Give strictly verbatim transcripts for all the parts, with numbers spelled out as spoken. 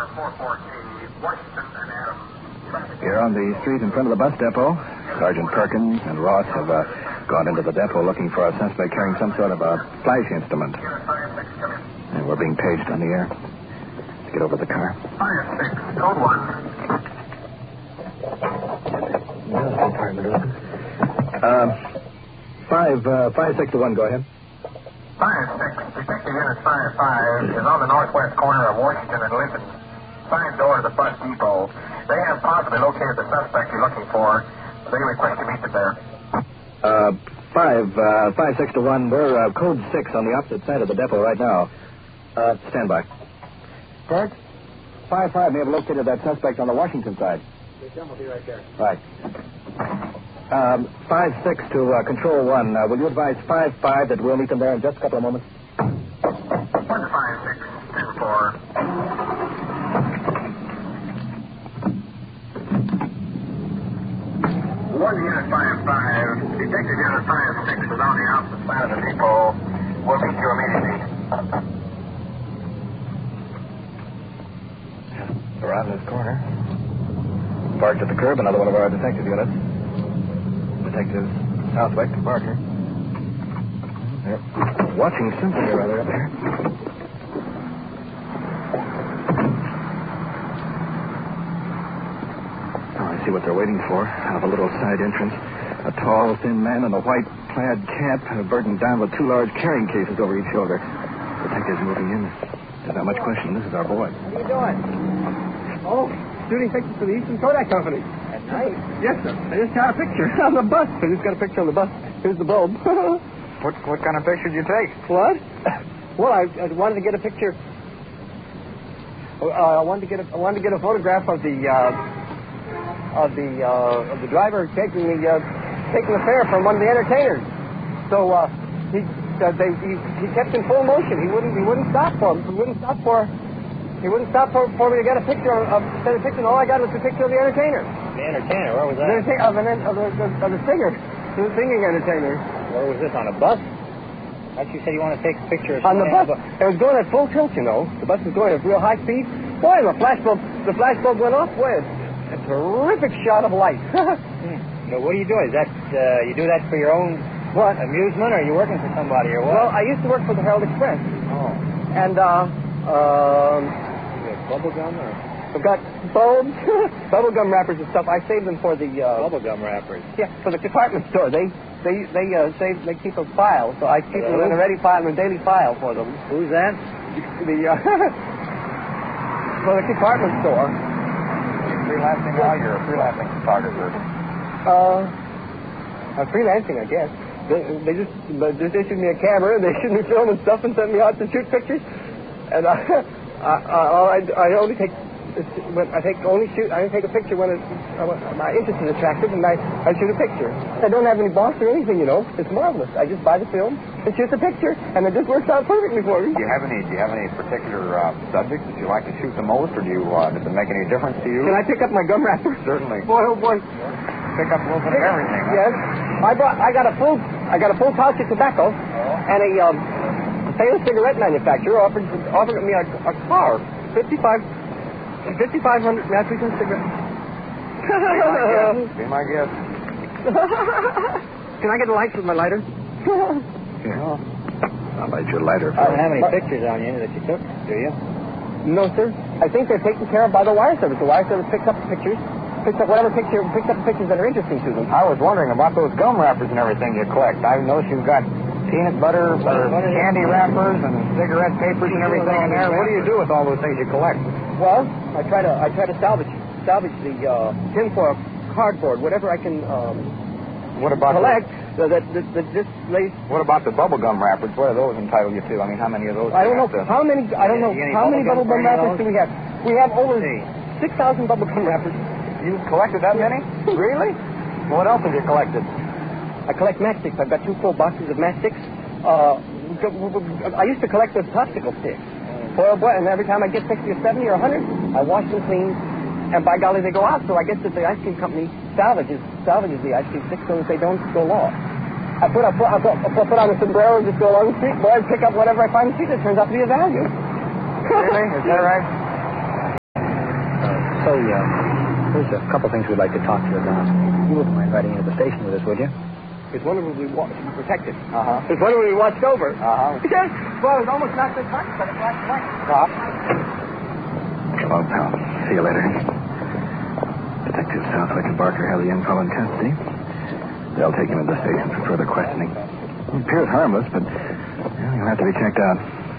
Here on the street in front of the bus depot, Sergeant Perkins and Ross have uh, gone into the depot looking for a suspect carrying some sort of a flash instrument. And we're being paged on the air. Let's get over to the car. Fire six, code one. Uh, five, uh, five, six to one, go ahead. Fire six, Detective Unit Fire five is on the northwest corner of Washington and Lincoln. Side door to the bus depot. They have possibly located the suspect you're looking for. They request you meet them there. Uh, five, uh, five, six to one. We're uh, code six on the opposite side of the depot right now. Uh, stand by. Kirk, five, five may have located that suspect on the Washington side. Jim will be right there. Right. Um, five, six to uh, control one. Uh, will you advise five, five that we'll meet them there in just a couple of moments? One five six, ten four. One unit five five, Detective Unit five six is on the opposite side of the depot. We'll meet you immediately. Around this corner. Parked at the curb, another one of our detective units. Detective Southwick, Parker. They're watching something or other up there. Oh, I see what they're waiting for. Out of a little side entrance, a tall, thin man in a white plaid cap, uh, burdened down with two large carrying cases over each shoulder. Detective's moving in. There's not much question. This is our boy. What are you doing? Oh, shooting pictures for the Eastern Kodak Company. At night? Yes, sir. I just got a picture on the bus. I just got a picture on the bus. Here's the bulb. What what kind of picture did you take? What? Well, I, I wanted to get a picture. Uh, I wanted to get a, I wanted to get a photograph of the uh, of the uh, of the driver taking the uh, taking the fare from one of the entertainers. So uh, he, uh, they, he he kept in full motion. He wouldn't he wouldn't stop for him. He wouldn't stop for. He wouldn't stop for, for me to get a picture of, of send a picture, and all I got was a picture of the entertainer. The entertainer? Where was The that? entertainer of, an, of, the, of the singer, the singing entertainer. Where was this, on a bus? I thought you said you want to take a picture of On the somebody bus. It was going at full tilt, you know. The bus was going at real high speed. Boy, the flash bulb, the flash bulb went off. Boy, a terrific shot of light. hmm. So what do you do? Is that, uh, you do that for your own What? amusement, or are you working for somebody, or what? Well, I used to work for the Herald Express. Oh. And, uh, um... Bubble gum, or? I've got bulbs, bubble gum wrappers and stuff. I save them for the uh, Bubble gum wrappers. Yeah, for the department store. They they they uh, save they keep a file, so I keep them in a ready file, in a daily file for them. Who's that? The uh, for the department store. You're freelancing now? You're a freelancing photographer. Uh, I'm freelancing, I guess. They, they just they just issued me a camera, and they issued me film and stuff, and sent me out to shoot pictures. And I, I, I, I only take. When I take only shoot, I only take a picture when it, uh, my interest is attracted, and I, I shoot a picture. I don't have any boss or anything, you know. It's marvelous. I just buy the film and shoot the picture, and it just works out perfectly for me. Do you have any? Do you have any particular uh, subjects that you like to shoot the most, or do you? Uh, does it make any difference to you? Can I pick up my gum wrapper? Certainly. Boy, oh boy. Pick up a little bit of everything. Huh? Yes. I brought. I got a full. I got a full pouch of tobacco, Oh. and a um, famous cigarette manufacturer offered offered me a, a car, fifty-five. fifty-five hundred African cigarettes. Be my guest. Can I get a light with my lighter? Yeah. I'll light your lighter. I don't have any But- pictures on you that you took, do you? No, sir. I think they're taken care of by the wire service. The wire service picks up the pictures, picks up whatever picture, picks up the pictures that are interesting to them. I was wondering about those gum wrappers and everything you collect. I noticed you've got peanut butter, or candy wrappers, and cigarette papers and everything in there. What do you do with all those things you collect? Well, I try to I try to salvage salvage the uh, tinfoil, cardboard, whatever I can um, What about collect. So that that, that this lays. The, what about the bubble gum wrappers? What do those entitle you to? I mean, how many of those? I do don't you know have to- how many. I don't know You get any how many bubble bubble gum gum for any of wrappers do we have. We have over six thousand bubble gum wrappers. You've collected that many? Really? What else have you collected? I collect matchsticks. I've got two full boxes of matchsticks. Uh, I used to collect those popsicle sticks. Boy, boy, and every time I get sixty or seventy or a hundred, I wash them clean, and by golly, they go out. So I guess that the ice cream company salvages salvages the ice cream sticks so that they don't go lost. I put I put, I put, I put on a sombrero and just go along the street, boy, and pick up whatever I find in the street that turns out to be of value. Really? Is that right? Say, uh, there's a couple things we'd like to talk to you about. You wouldn't mind riding into the station with us, would you? It's one of them we wa- protected. Uh-huh. It's one of them we watched over. Uh-huh. Yes. Well, it's almost not good touch, but it's last night. Pop. Hello, pal. See you later. Detectives Southwick and Barker have the info in custody. They'll take him to the station for further questioning. He appears harmless, but well, he'll have to be checked out.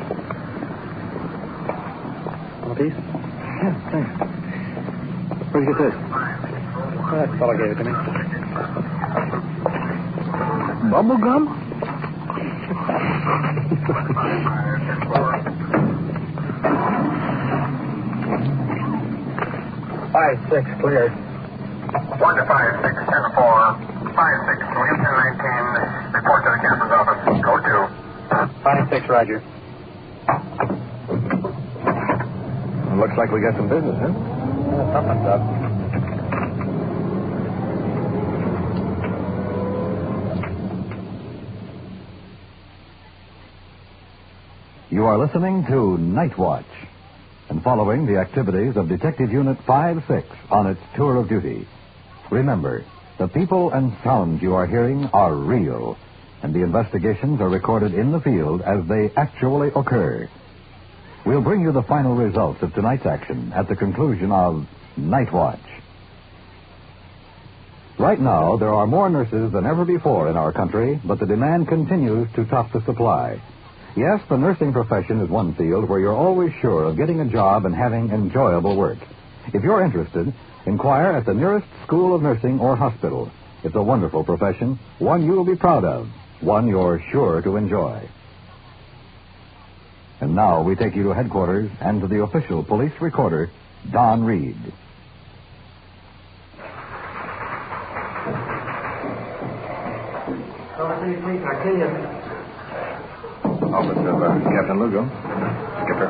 Want a piece? Yeah, thanks. Where'd you get this? Well, that fellow gave it to me. Bubble gum? Five, six, cleared. One to five, six, ten, four. Five, six, ten, nineteen. Report to the captain's office. Code two. Five, six, Roger. Well, looks like we got some business, huh? Yeah, something's up. You are listening to Night Watch and following the activities of Detective Unit five six on its tour of duty. Remember, the people and sounds you are hearing are real, and the investigations are recorded in the field as they actually occur. We'll bring you the final results of tonight's action at the conclusion of Night Watch. Right now, there are more nurses than ever before in our country, but the demand continues to top the supply. Yes, the nursing profession is one field where you're always sure of getting a job and having enjoyable work. If you're interested, inquire at the nearest school of nursing or hospital. It's a wonderful profession, one you'll be proud of, one you're sure to enjoy. And now we take you to headquarters and to the official police recorder, Don Reed. Office of uh, Captain Lugo. Skipper.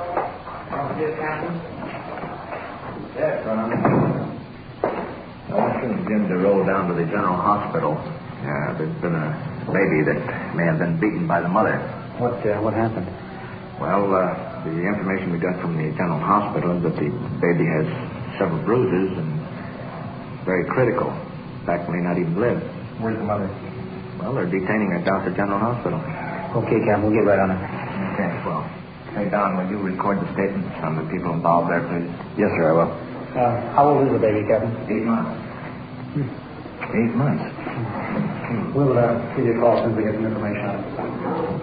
Yes, run on. I want you and Jim to roll down to the general hospital. Uh, there's been a baby that may have been beaten by the mother. What, uh, what happened? Well, uh, the information we got from the general hospital is that the baby has several bruises and very critical. In fact, may not even live. Where's the mother? Well, they're detaining her down at the general hospital. Okay, Captain, we'll get right on it. Okay, well. Hey, Don, will you record the statements on the people involved there, please? Yes, sir, I will. Uh, how old is the baby, Captain? Eight months. Eight months. We'll uh, give you a call as soon as we get some information on it.